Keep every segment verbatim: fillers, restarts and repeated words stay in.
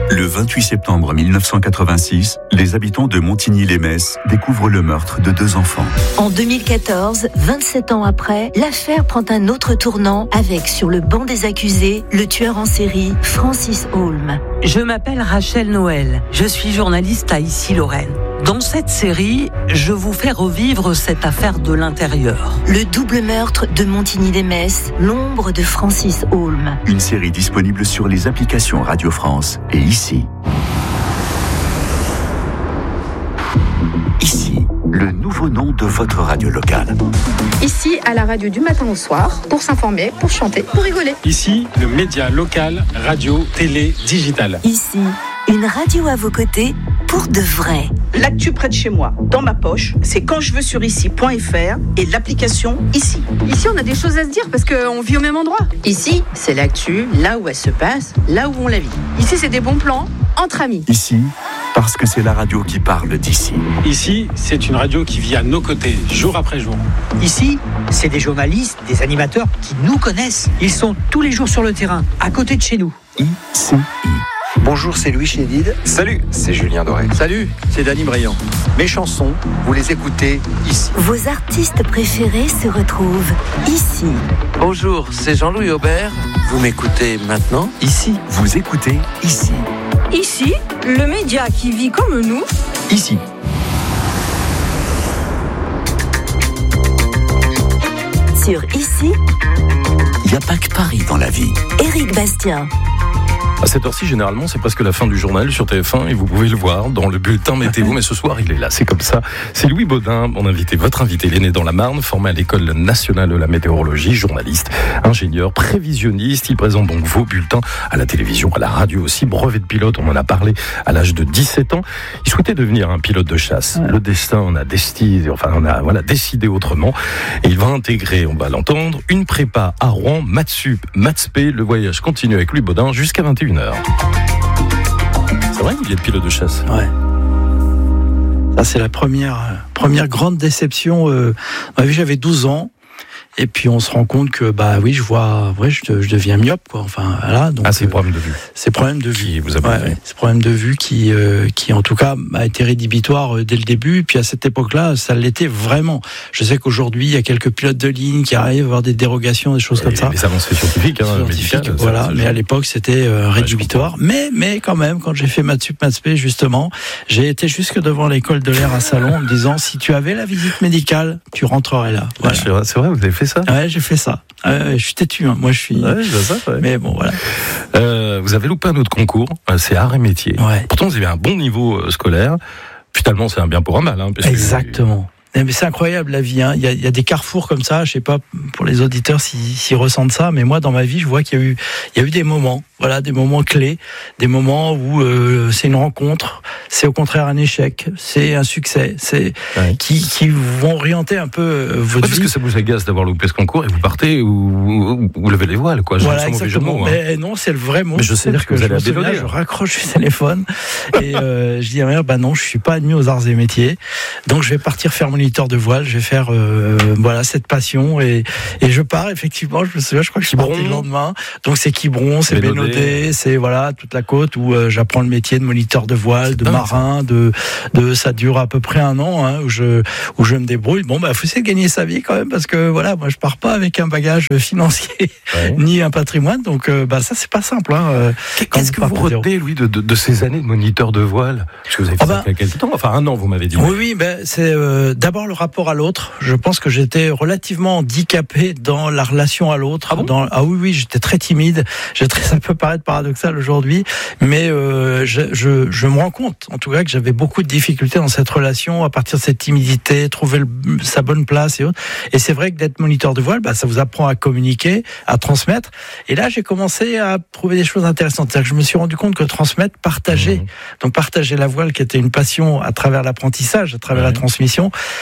Le vingt-huit septembre mille neuf cent quatre-vingt-six, les habitants de Montigny-lès-Metz découvrent le meurtre de deux enfants. En deux mille quatorze, vingt-sept ans après, l'affaire prend un autre tournant avec, sur le banc des accusés, le tueur en série Francis Holm. Je m'appelle Rachel Noël, je suis journaliste à Issy-Lorraine. Dans cette série, je vous fais revivre cette affaire de l'intérieur. Le double meurtre de Montigny-lès-Metz, l'ombre de Francis Holm. Une série disponible sur les applications Radio France et Ici. Ici, le nouveau nom de votre radio locale. Ici, à la radio du matin au soir, pour s'informer, pour chanter, pour rigoler. Ici, le média local, radio, télé, digital. Ici, une radio à vos côtés pour de vrai. L'actu près de chez moi, dans ma poche, c'est quand je veux sur ici point f r et l'application Ici. Ici, on a des choses à se dire parce qu'on vit au même endroit. Ici, c'est l'actu, là où elle se passe, là où on la vit. Ici, c'est des bons plans entre amis. Ici, parce que c'est la radio qui parle d'ici. Ici, c'est une radio qui vit à nos côtés, jour après jour. Ici, c'est des journalistes, des animateurs qui nous connaissent. Ils sont tous les jours sur le terrain, à côté de chez nous. Ici. Bonjour, c'est Louis Chédid. Salut, c'est Julien Doré. Salut, c'est Dany Briand. Mes chansons, vous les écoutez ici. Vos artistes préférés se retrouvent ici. Bonjour, c'est Jean-Louis Aubert. Vous m'écoutez maintenant ici. Vous écoutez ici. Ici, le média qui vit comme nous. Ici. Sur Ici, il n'y a pas que Paris dans la vie. Éric Bastien. À cette heure-ci, généralement, c'est presque la fin du journal sur T F un et vous pouvez le voir dans le bulletin météo. Mais ce soir, il est là, c'est comme ça. C'est Louis Baudin, mon invité, votre invité. Il est né dans la Marne, formé à l'École nationale de la météorologie, journaliste, ingénieur, prévisionniste. Il présente donc vos bulletins à la télévision, à la radio aussi. Brevet de pilote, on en a parlé à l'âge de dix-sept ans. Il souhaitait devenir un pilote de chasse. Ouais. Le destin, on a décidé, enfin, on a voilà, décidé autrement. Et il va intégrer, on va l'entendre, une prépa à Rouen, maths sup, maths p. Le voyage continue avec Louis Baudin jusqu'à vingt et une heures. C'est vrai qu'il est pilote de chasse. Ouais. Ça, c'est la première, première grande déception. Euh, dans ma vie, j'avais douze ans. Et puis on se rend compte que bah oui, je vois, ouais, je, je deviens myope quoi. Enfin voilà. Donc ah, c'est problème de vue. C'est problème de vue. Qui vous avez ouais, ouais, c'est problème de vue qui, euh, qui en tout cas a été rédhibitoire dès le début. Et puis à cette époque-là, ça l'était vraiment. Je sais qu'aujourd'hui, il y a quelques pilotes de ligne qui arrivent à avoir des dérogations, des choses et comme ça. Les avancées scientifiques, hein, scientifiques, médicales. Voilà. Ça, mais à l'époque, c'était euh, rédhibitoire. Ouais, mais mais quand même, quand j'ai fait maths sup, maths p justement, j'ai été jusque devant l'école de l'air à Salon en me disant si tu avais la visite médicale, tu rentrerais là. Voilà. Ah, c'est vrai, vous avez fait ça? Ouais, j'ai fait ça. Ça. Euh, je suis têtu, hein. Moi je suis. Ouais, ça, ouais. Mais bon, voilà. Euh, vous avez loupé un autre concours, c'est Arts et Métiers. Ouais. Pourtant, vous avez un bon niveau euh, scolaire. Finalement, c'est un bien pour un mal. Hein, parce Exactement. Que... Mais c'est incroyable la vie. Hein. Il y a, il y a des carrefours comme ça. Je sais pas pour les auditeurs s'ils, s'ils ressentent ça, mais moi dans ma vie, je vois qu'il y a eu, il y a eu des moments. Voilà, des moments clés, des moments où euh, c'est une rencontre, c'est au contraire un échec, c'est un succès, c'est ouais. qui, qui vont orienter un peu euh, votre ouais, vie. Parce que ça vous agace d'avoir loupé ce concours et vous partez ou vous levez les voiles, quoi. Voilà, exactement. Mots, hein. Mais non, c'est le vrai mot. Mais je sais C'est-à-dire que, que vous allez à souviens, je raccroche le téléphone et euh, je dis à ma mère, bah non, je suis pas admis aux arts et métiers, donc je vais partir faire moniteur de voile, je vais faire euh, voilà cette passion et et je pars effectivement. Je me souviens, je crois que je suis parti le lendemain. Donc c'est Quiberon, c'est Bénodet. C'est voilà toute la côte où euh, j'apprends le métier de moniteur de voile, de marin, de de ça dure à peu près un an hein, où je où je me débrouille. Bon bah faut essayer de gagner sa vie quand même parce que voilà moi je pars pas avec un bagage financier ouais. ni un patrimoine donc euh, bah ça c'est pas simple. Hein, Qu'est-ce que vous retenez Louis de, de de ces années de moniteur de voile? Parce que vous avez fait ah bah, ça il y a quelques temps, enfin un an vous m'avez dit. Oui oui ben c'est euh, d'abord le rapport à l'autre. Je pense que j'étais relativement handicapé dans la relation à l'autre. Ah bon dans, ah oui oui j'étais très timide. J'ai très, ça peut paraître paradoxal aujourd'hui, mais euh, je, je, je me rends compte, en tout cas, que j'avais beaucoup de difficultés dans cette relation, à partir de cette timidité, trouver le, sa bonne place et autres. Et c'est vrai que d'être moniteur de voile, bah, ça vous apprend à communiquer, à transmettre. Et là, j'ai commencé à trouver des choses intéressantes. C'est-à-dire que je me suis rendu compte que transmettre, partager, mmh. donc partager la voile, qui était une passion à travers l'apprentissage, à travers mmh. la transmission,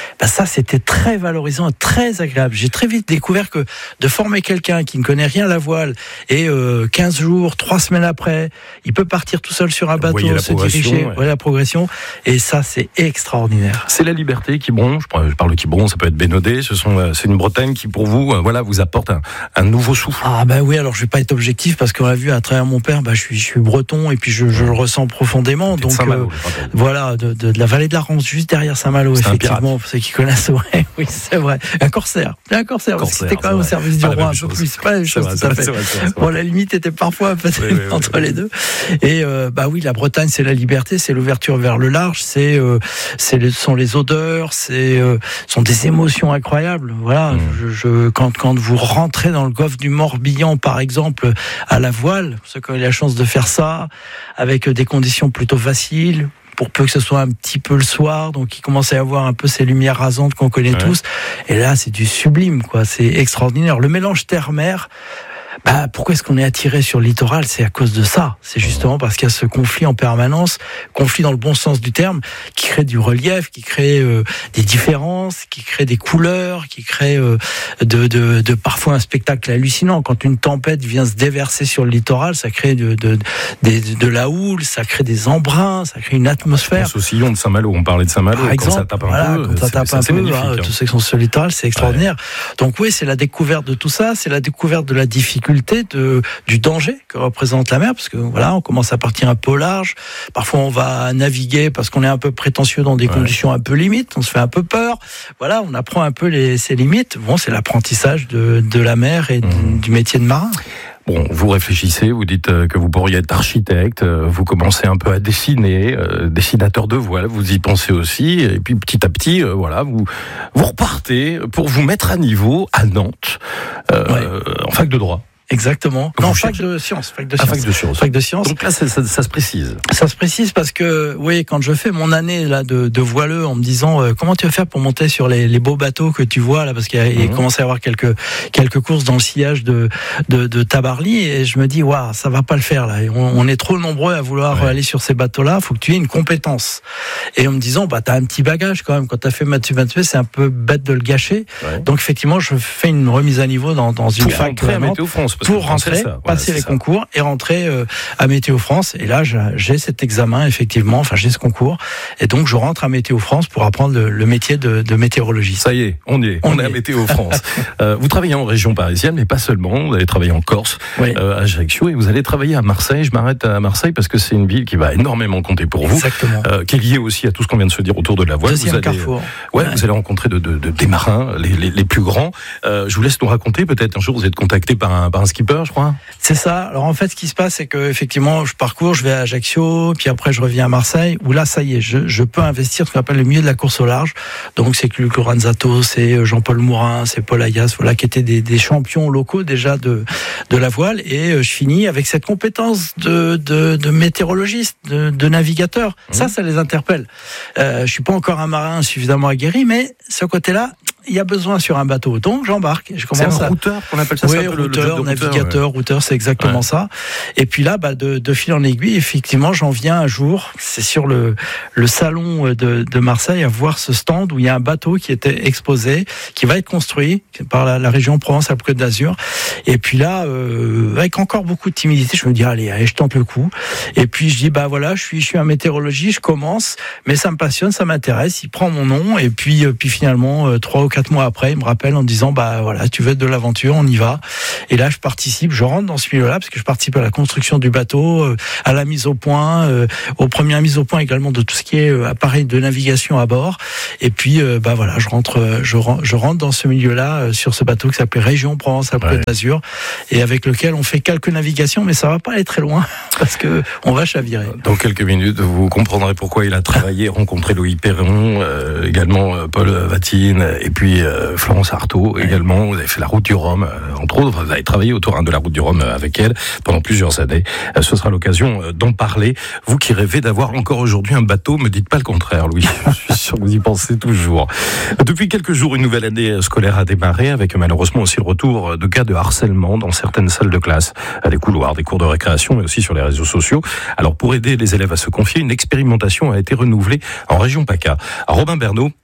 Ben ça, c'était très valorisant, très agréable. J'ai très vite découvert que de former quelqu'un qui ne connaît rien à la voile et euh, quinze jours, trois semaines après, il peut partir tout seul sur un bateau, se diriger, ouais. la progression. Et ça, c'est extraordinaire. C'est la liberté qui bronche. Je parle de qui bronche, ça peut être Bénodet. Ce sont, c'est une Bretagne qui, pour vous, voilà, vous apporte un, un nouveau souffle. Ah ben oui, alors je vais pas être objectif parce qu'on l'a vu à travers mon père. Ben je suis, je suis breton et puis je, je le ressens profondément. Donc euh, voilà, de, de, de la vallée de la Rance, juste derrière Saint-Malo, c'est effectivement, pour ceux qui connaissent. Ouais, oui, c'est vrai. Un corsaire, un corsaire. Parce que c'était quand même au service du roi un peu plus. C'est pas la même chose tout à fait. Bon, la limite était parfois peut-être oui, oui, entre oui, les oui. deux. Et euh, bah oui, la Bretagne, c'est la liberté, c'est l'ouverture vers le large, c'est, euh, c'est le, sont les odeurs, c'est, euh, sont des émotions incroyables. Voilà, mmh. je, je, quand quand vous rentrez dans le golfe du Morbihan, par exemple, à la voile, ceux qui ont eu la chance de faire ça, avec des conditions plutôt faciles, pour peu que ce soit un petit peu le soir, donc il commence à y avoir un peu ces lumières rasantes qu'on connaît ouais. tous, et là c'est du sublime, quoi, c'est extraordinaire. Le mélange terre-mer, bah, pourquoi est-ce qu'on est attiré sur le littoral ? C'est à cause de ça. C'est justement parce qu'il y a ce conflit en permanence, conflit dans le bon sens du terme, qui crée du relief, qui crée euh, des différences, qui crée des couleurs, qui crée euh, de, de, de parfois un spectacle hallucinant. Quand une tempête vient se déverser sur le littoral, ça crée de, de, de, de la houle, ça crée des embruns, ça crée une atmosphère. Je pense au sillon de Saint-Malo, on parlait de Saint-Malo, par exemple, quand ça tape un voilà, peu, quand ça tape c'est, un c'est peu, hein, hein. tous ceux qui sont sur le littoral, c'est extraordinaire. Ouais. Donc oui, c'est la découverte de tout ça, c'est la découverte de la difficulté, de, du danger que représente la mer, parce que voilà, on commence à partir un peu au large. Parfois, on va naviguer parce qu'on est un peu prétentieux dans des ouais. conditions un peu limites. On se fait un peu peur. Voilà, on apprend un peu les, ses limites. Bon, c'est l'apprentissage de, de la mer et mmh. du métier de marin. Bon, vous réfléchissez, vous dites que vous pourriez être architecte, vous commencez un peu à dessiner, euh, dessinateur de voile, vous y pensez aussi, et puis petit à petit, euh, voilà, vous vous repartez pour vous mettre à niveau à Nantes, euh, ouais. en fac de droit. Exactement. Vous non, fac de sciences. Fac de ah, sciences. fac de sciences. Fac de sciences. Donc là, ça, ça, ça se précise. Ça se précise parce que, oui, quand je fais mon année là de, de voileux, en me disant euh, comment tu vas faire pour monter sur les, les beaux bateaux que tu vois là, parce qu'il y a, mmh. il commence à y avoir quelques quelques courses dans le sillage de de, de Tabarly, et je me dis waouh, ça va pas le faire là. On, on est trop nombreux à vouloir ouais. aller sur ces bateaux-là. Faut que tu aies une compétence. Et en me disant bah t'as un petit bagage quand même. Quand t'as fait Mathieu Mathieu, c'est un peu bête de le gâcher. Ouais. Donc effectivement, je fais une remise à niveau dans dans une pour fac rentrer à Météo France. Pour rentrer. Ça. Voilà, passer les ça. concours et rentrer euh, à Météo France. Et là, j'ai cet examen, effectivement, enfin, j'ai ce concours. Et donc, je rentre à Météo France pour apprendre le, le métier de, de météorologiste. Ça y est, on y est. On, on est à Météo France. euh, vous travaillez en région parisienne, mais pas seulement. Vous allez travailler en Corse, oui. euh, à Ajaccio, et vous allez travailler à Marseille. Je m'arrête à Marseille parce que c'est une ville qui va énormément compter pour vous. Exactement. Euh, qui est liée aussi à tout ce qu'on vient de se dire autour de la voile. Deuxième vous allez, carrefour. Euh, ouais, ouais, vous allez rencontrer de, de, de, des marins, les, les, les plus grands. Euh, je vous laisse nous raconter, peut-être un jour, vous êtes contacté par un, par un skipper, je crois. C'est ça. Alors en fait, ce qui se passe, c'est que effectivement, je parcours, je vais à Ajaccio, puis après je reviens à Marseille, où là, ça y est, je, je peux investir ce qu'on appelle le milieu de la course au large. Donc c'est Luc Lorenzato, c'est Jean-Paul Mourin, c'est Paul Ayas, voilà, qui étaient des, des champions locaux déjà de de la voile. Et je finis avec cette compétence de de, de météorologiste, de, de navigateur. Mmh. Ça, ça les interpelle. Euh, je suis pas encore un marin suffisamment aguerri, mais ce côté-là, il y a besoin sur un bateau, donc j'embarque. Je commence c'est un à... routeur qu'on appelle ça. Oui, ça routeur, le, le navigateur, ouais. routeur, c'est exactement ouais. ça. Et puis là, bah, de, de fil en aiguille, effectivement, j'en viens un jour, c'est sur le, le salon de, de Marseille, à voir ce stand où il y a un bateau qui était exposé, qui va être construit par la, la région Provence-Alpes-Côte d'Azur. Et puis là, euh, avec encore beaucoup de timidité, je me dis, allez, allez, je tente le coup. Et puis je dis, bah voilà, je suis, je suis un météorologiste, je commence, mais ça me passionne, ça m'intéresse. Il prend mon nom, et puis, puis finalement, trois ou quatre mois après, il me rappelle en disant bah voilà, tu veux être de l'aventure, on y va. Et là, je participe, je rentre dans ce milieu-là parce que je participe à la construction du bateau, euh, à la mise au point, euh, aux premières mises au point également de tout ce qui est euh, appareil de navigation à bord. Et puis euh, bah voilà, je rentre, euh, je, je rentre dans ce milieu-là euh, sur ce bateau qui s'appelait Région Provence-Alpes-Côte ouais. d'Azur, et avec lequel on fait quelques navigations, mais ça va pas aller très loin parce que on va chavirer. Dans quelques minutes, vous comprendrez pourquoi il a travaillé, rencontré Louis Perron, euh, également euh, Paul Vatine, et puis euh, Florence Artaud ouais. également. Vous avez fait la route du Rhum, euh, entre autres. Vous avez travaillé autour hein, de la route du Rhum euh, avec elle pendant plusieurs années. Euh, ce sera l'occasion euh, d'en parler. Vous qui rêvez d'avoir encore aujourd'hui un bateau, me dites pas le contraire, Louis. Je suis sûr que vous y pensez toujours. Depuis quelques jours, une nouvelle année scolaire a démarré, avec malheureusement aussi le retour de cas de harcèlement dans certaines salles de classe, des couloirs, des cours de récréation, mais aussi sur les réseaux sociaux. Alors, pour aider les élèves à se confier, une expérimentation a été renouvelée en région PACA. Robin Bernot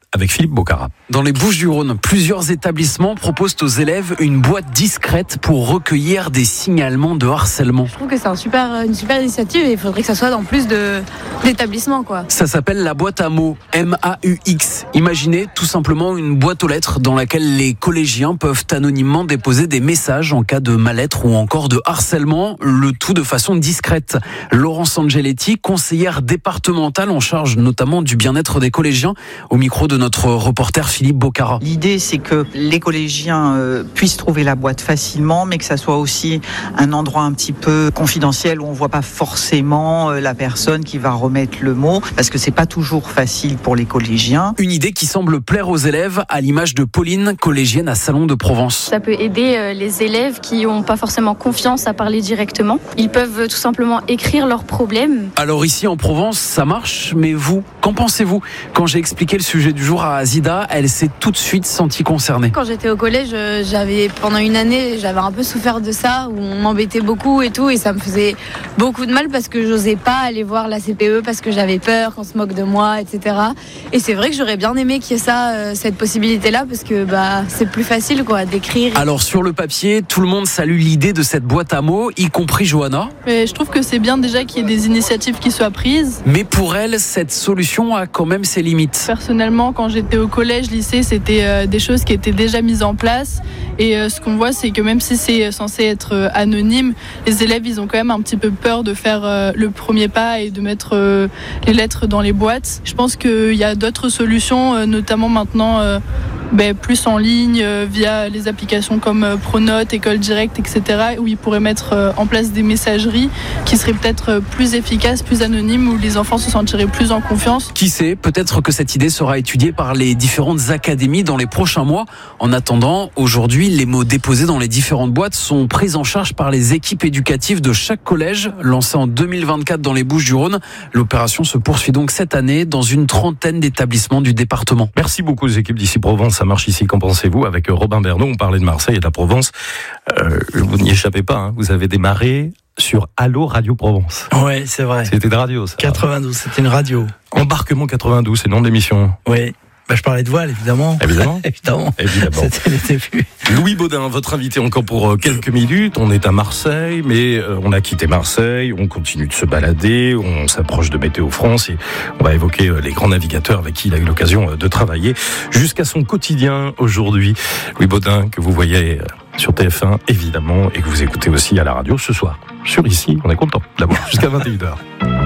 avec Philippe Bocara. Dans les Bouches-du-Rhône, plusieurs établissements proposent aux élèves une boîte discrète pour recueillir des signalements de harcèlement. Je trouve que c'est un super, une super initiative et il faudrait que ça soit dans plus de, d'établissements, quoi. Ça s'appelle la boîte à mots, M A U X. Imaginez tout simplement une boîte aux lettres dans laquelle les collégiens peuvent anonymement déposer des messages en cas de mal-être ou encore de harcèlement, le tout de façon discrète. Laurence Angeletti, conseillère départementale en charge notamment du bien-être des collégiens, au micro de notre reporter Philippe Bocara. L'idée, c'est que les collégiens euh, puissent trouver la boîte facilement, mais que ça soit aussi un endroit un petit peu confidentiel où on ne voit pas forcément euh, la personne qui va remettre le mot, parce que c'est pas toujours facile pour les collégiens. Une idée qui semble plaire aux élèves, à l'image de Pauline, collégienne à Salon de Provence. Ça peut aider euh, les élèves qui n'ont pas forcément confiance à parler directement. Ils peuvent euh, tout simplement écrire leurs problèmes. Alors ici en Provence, ça marche, mais vous, qu'en pensez-vous ? Quand j'ai expliqué le sujet du jour à Azida, elle s'est tout de suite sentie concernée. Quand j'étais au collège, j'avais pendant une année, j'avais un peu souffert de ça, où on m'embêtait beaucoup et tout, et ça me faisait beaucoup de mal parce que j'osais pas aller voir la C P E parce que j'avais peur qu'on se moque de moi, et cetera. Et c'est vrai que j'aurais bien aimé qu'il y ait ça, euh, cette possibilité-là, parce que bah c'est plus facile quoi d'écrire. Alors sur le papier, tout le monde salue l'idée de cette boîte à mots, y compris Johanna. Mais je trouve que c'est bien déjà qu'il y ait des initiatives qui soient prises. Mais pour elle, cette solution a quand même ses limites. Personnellement, quand j'étais au collège, lycée, c'était euh, des choses qui étaient déjà mises en place. Et euh, ce qu'on voit, c'est que même si c'est censé être euh, anonyme, les élèves, ils ont quand même un petit peu peur de faire euh, le premier pas et de mettre euh, les lettres dans les boîtes. Je pense qu'il y a d'autres solutions, euh, notamment maintenant euh, ben, plus en ligne, euh, via les applications comme euh, Pronote, École Directe, et cetera, où ils pourraient mettre euh, en place des messageries qui seraient peut-être euh, plus efficaces, plus anonymes, où les enfants se sentiraient plus en confiance. Qui sait, peut-être que cette idée sera étudiée par les différentes académies dans les prochains mois. En attendant, aujourd'hui, les mots déposés dans les différentes boîtes sont pris en charge par les équipes éducatives de chaque collège, lancée en deux mille vingt-quatre dans les Bouches-du-Rhône. L'opération se poursuit donc cette année dans une trentaine d'établissements du département. Merci beaucoup aux équipes d'ici Provence. Ça marche ici, qu'en pensez-vous ? Avec Robin Bernot, on parlait de Marseille et de la Provence. Euh, vous n'y échappez pas, hein. Vous avez démarré sur Allo Radio Provence. Oui, c'est vrai. C'était de radio, ça. quatre-vingt-douze, c'était une radio. Embarquement quatre-vingt-douze, c'est le nom de l'émission. Oui. Bah, je parlais de voile, évidemment. Évidemment. évidemment. Évidemment. C'était les débuts. Louis Baudin, votre invité encore pour quelques minutes. On est à Marseille, mais on a quitté Marseille. On continue de se balader. On s'approche de Météo France et on va évoquer les grands navigateurs avec qui il a eu l'occasion de travailler jusqu'à son quotidien aujourd'hui. Louis Baudin, que vous voyez sur T F un, évidemment, et que vous écoutez aussi à la radio ce soir. Sur Ici, on est content d'avoir jusqu'à vingt et une heures.